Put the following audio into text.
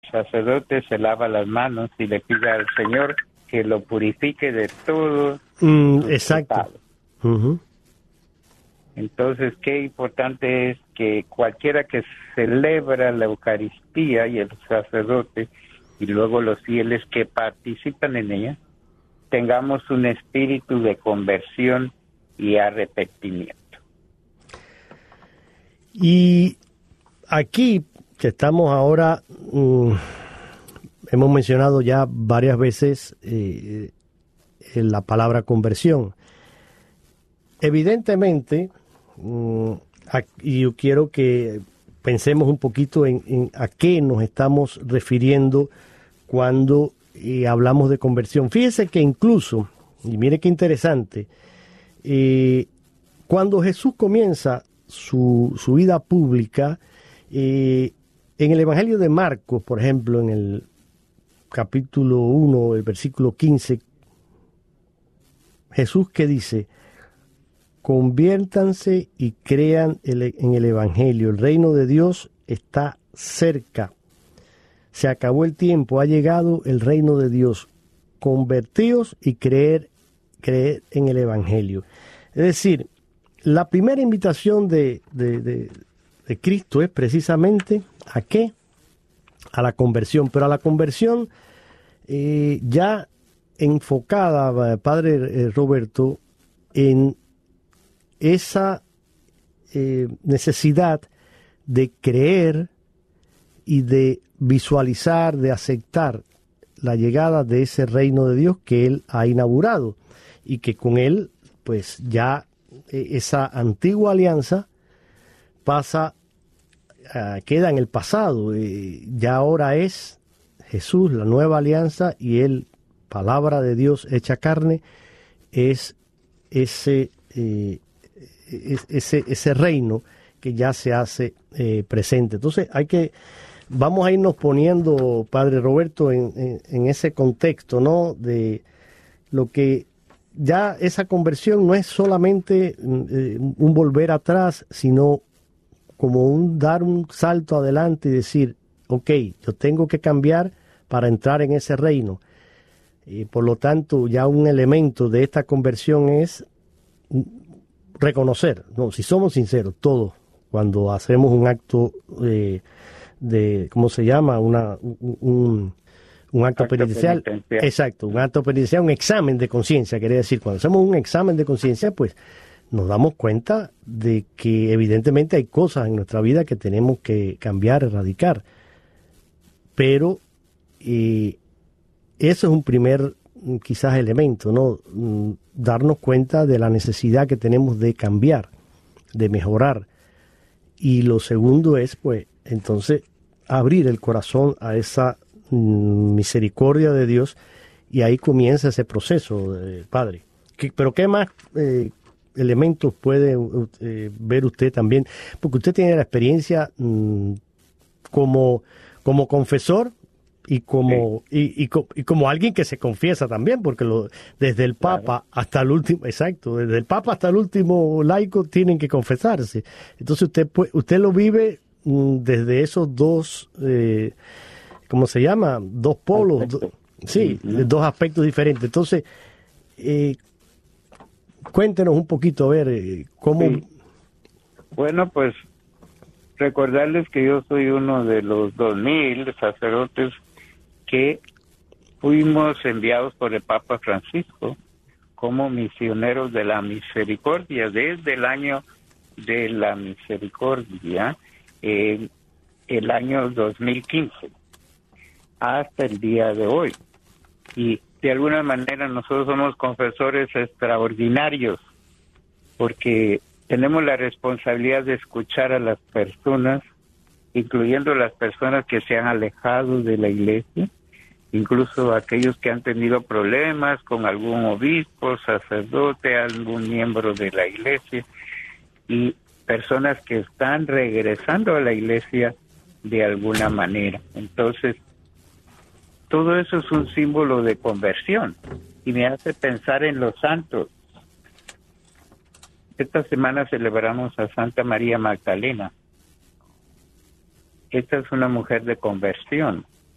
sacerdote se lava las manos y le pide al Señor que lo purifique de todo. Exacto. Uh-huh. Entonces, qué importante es que cualquiera que celebra la Eucaristía y el sacerdote y luego los fieles que participan en ella, tengamos un espíritu de conversión y arrepentimiento. Y aquí que estamos ahora, hemos mencionado ya varias veces la palabra conversión. Evidentemente, y yo quiero que pensemos un poquito en a qué nos estamos refiriendo cuando hablamos de conversión. Fíjese que incluso, y mire qué interesante, cuando Jesús comienza su vida pública, en el Evangelio de Marcos, por ejemplo, en el capítulo 1, el versículo 15, Jesús que dice: conviértanse y crean en el Evangelio. El reino de Dios está cerca. Se acabó el tiempo, ha llegado el reino de Dios. Convertíos y creer en el Evangelio. Es decir, la primera invitación de Cristo es precisamente ¿a qué? A la conversión. Pero a la conversión ya enfocada, Padre Roberto, en esa necesidad de creer y de visualizar, de aceptar la llegada de ese reino de Dios que Él ha inaugurado y que con Él pues ya esa antigua alianza queda en el pasado. Ya ahora es Jesús, la nueva alianza, y Él, palabra de Dios hecha carne, es ese reino que ya se hace presente. Entonces vamos a irnos poniendo, Padre Roberto, en ese contexto, ¿no? De lo que ya esa conversión no es solamente un volver atrás, sino como dar un salto adelante y decir, ok, yo tengo que cambiar para entrar en ese reino. Por lo tanto, ya un elemento de esta conversión es reconocer, no, si somos sinceros, todos, cuando hacemos un acto de ¿cómo se llama? Un acto penitencial. Exacto, un acto penitencial, un examen de conciencia, quería decir, cuando hacemos un examen de conciencia, pues nos damos cuenta de que evidentemente hay cosas en nuestra vida que tenemos que cambiar, erradicar. Pero eso es un primer, quizás, elemento, ¿no? Darnos cuenta de la necesidad que tenemos de cambiar, de mejorar. Y lo segundo es, pues, entonces, abrir el corazón a esa misericordia de Dios, y ahí comienza ese proceso, Padre. Pero ¿qué más elementos puede ver usted también? Porque usted tiene la experiencia como confesor y como sí. y como alguien que se confiesa también, porque desde el Papa hasta el último, exacto, desde el Papa hasta el último laico tienen que confesarse. Entonces usted lo vive desde esos dos, ¿cómo se llama? Dos polos, dos aspectos diferentes. Entonces, cuéntenos un poquito, a ver, cómo... Sí. Bueno, pues, recordarles que yo soy uno de los 2000 sacerdotes que fuimos enviados por el Papa Francisco como misioneros de la misericordia desde el año de la misericordia, el año 2015 hasta el día de hoy. Y de alguna manera nosotros somos confesores extraordinarios porque tenemos la responsabilidad de escuchar a las personas, incluyendo las personas que se han alejado de la iglesia, incluso aquellos que han tenido problemas con algún obispo, sacerdote, algún miembro de la iglesia, y personas que están regresando a la iglesia de alguna manera. Entonces, todo eso es un símbolo de conversión y me hace pensar en los santos. Esta semana celebramos a Santa María Magdalena. Esta es una mujer de conversión.